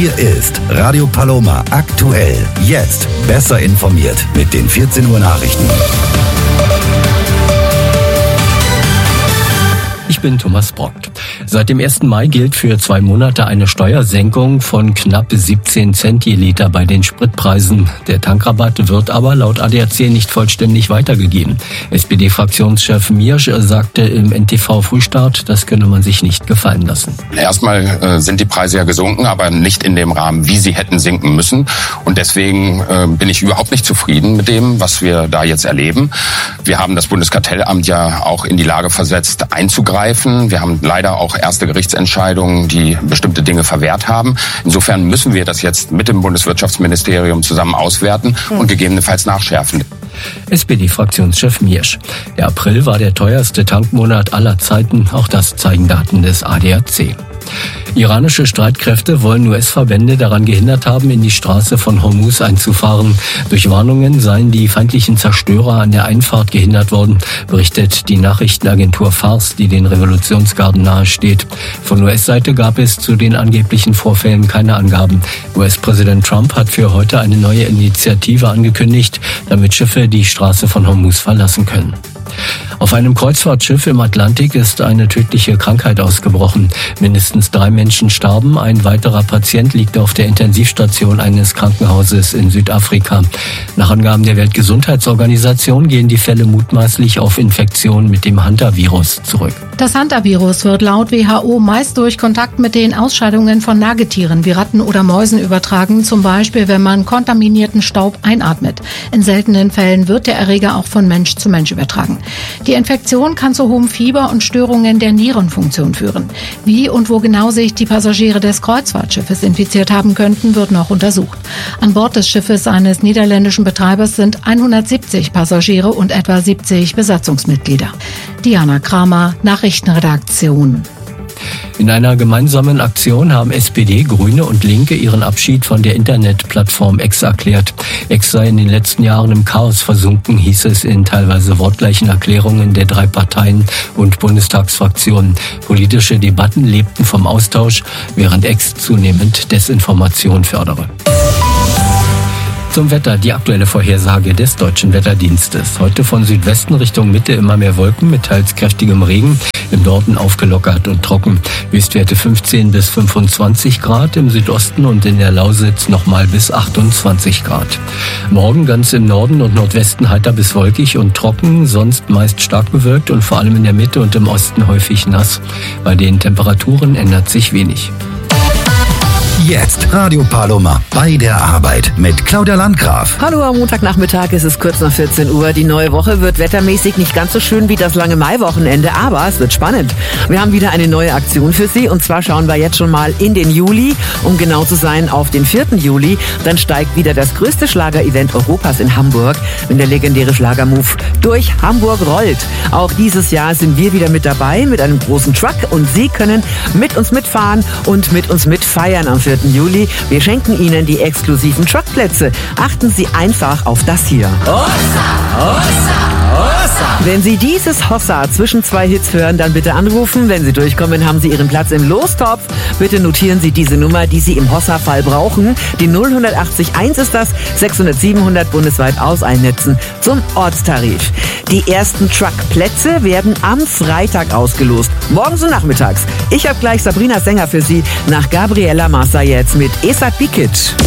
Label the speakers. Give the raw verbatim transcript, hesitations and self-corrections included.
Speaker 1: Hier ist Radio Paloma aktuell. Jetzt besser informiert mit den vierzehn Uhr Nachrichten.
Speaker 2: Ich bin Thomas Brockt. Seit dem ersten Mai gilt für zwei Monate eine Steuersenkung von knapp siebzehn Cent je Liter bei den Spritpreisen. Der Tankrabatt wird aber laut A D A C nicht vollständig weitergegeben. S P D-Fraktionschef Miersch sagte im N T V-Frühstart, das könne man sich nicht gefallen lassen.
Speaker 3: Erstmal äh, sind die Preise ja gesunken, aber nicht in dem Rahmen, wie sie hätten sinken müssen. Und deswegen äh, bin ich überhaupt nicht zufrieden mit dem, was wir da jetzt erleben. Wir haben das Bundeskartellamt ja auch in die Lage versetzt, einzugreifen. Wir haben leider auch erste Gerichtsentscheidungen, die bestimmte Dinge verwehrt haben. Insofern müssen wir das jetzt mit dem Bundeswirtschaftsministerium zusammen auswerten und gegebenenfalls nachschärfen.
Speaker 2: S P D-Fraktionschef Miersch. Der April war der teuerste Tankmonat aller Zeiten, auch das zeigen Daten des A D A C. Iranische Streitkräfte wollen U S-Verbände daran gehindert haben, in die Straße von Hormuz einzufahren. Durch Warnungen seien die feindlichen Zerstörer an der Einfahrt gehindert worden, berichtet die Nachrichtenagentur Fars, die den Revolutionsgarden nahesteht. Von U S-Seite gab es zu den angeblichen Vorfällen keine Angaben. U S-Präsident Trump hat für heute eine neue Initiative angekündigt, damit Schiffe die Straße von Hormuz verlassen können. Auf einem Kreuzfahrtschiff im Atlantik ist eine tödliche Krankheit ausgebrochen. Mindestens drei Menschen starben, ein weiterer Patient liegt auf der Intensivstation eines Krankenhauses in Südafrika. Nach Angaben der Weltgesundheitsorganisation gehen die Fälle mutmaßlich auf Infektionen mit dem Hantavirus zurück.
Speaker 4: Das Hantavirus wird laut W H O meist durch Kontakt mit den Ausscheidungen von Nagetieren wie Ratten oder Mäusen übertragen, zum Beispiel wenn man kontaminierten Staub einatmet. In seltenen Fällen wird der Erreger auch von Mensch zu Mensch übertragen. Die Infektion kann zu hohem Fieber und Störungen der Nierenfunktion führen. Wie und wo genau sich die Passagiere des Kreuzfahrtschiffes infiziert haben könnten, wird noch untersucht. An Bord des Schiffes eines niederländischen Betreibers sind hundertsiebzig Passagiere und etwa siebzig Besatzungsmitglieder. Diana Kramer, Nachrichtenredaktion.
Speaker 2: In einer gemeinsamen Aktion haben S P D, Grüne und Linke ihren Abschied von der Internetplattform X erklärt. X sei in den letzten Jahren im Chaos versunken, hieß es in teilweise wortgleichen Erklärungen der drei Parteien und Bundestagsfraktionen. Politische Debatten lebten vom Austausch, während X zunehmend Desinformation fördere. Zum Wetter, die aktuelle Vorhersage des Deutschen Wetterdienstes. Heute von Südwesten Richtung Mitte immer mehr Wolken mit teils kräftigem Regen. Im Norden aufgelockert und trocken. Höchstwerte fünfzehn bis fünfundzwanzig Grad, im Südosten und in der Lausitz nochmal bis achtundzwanzig Grad. Morgen ganz im Norden und Nordwesten heiter bis wolkig und trocken, sonst meist stark bewölkt und vor allem in der Mitte und im Osten häufig nass. Bei den Temperaturen ändert sich wenig.
Speaker 1: Jetzt Radio Paloma bei der Arbeit mit Claudia Landgraf.
Speaker 5: Hallo, am Montagnachmittag ist es kurz nach vierzehn Uhr. Die neue Woche wird wettermäßig nicht ganz so schön wie das lange Maiwochenende, aber es wird spannend. Wir haben wieder eine neue Aktion für Sie und zwar schauen wir jetzt schon mal in den Juli, um genau zu sein auf den vierten Juli. Dann steigt wieder das größte Schlager-Event Europas in Hamburg, wenn der legendäre Schlagermove durch Hamburg rollt. Auch dieses Jahr sind wir wieder mit dabei mit einem großen Truck und Sie können mit uns mitfahren und mit uns mitfeiern am vierten Juli. Wir schenken Ihnen die exklusiven Truckplätze. Achten Sie einfach auf das hier.
Speaker 6: Hossa, Hossa, Hossa.
Speaker 5: Wenn Sie dieses Hossa zwischen zwei Hits hören, dann bitte anrufen. Wenn Sie durchkommen, haben Sie Ihren Platz im Lostopf. Bitte notieren Sie diese Nummer, die Sie im Hossa-Fall brauchen. Die null eins acht eins ist das, sechshundert siebenhundert bundesweit auseinnetzen zum Ortstarif. Die ersten Truckplätze werden am Freitag ausgelost. Morgens und nachmittags. Ich habe gleich Sabrina Sänger für Sie nach Gabriela Massa jetzt mit Esat Bikic.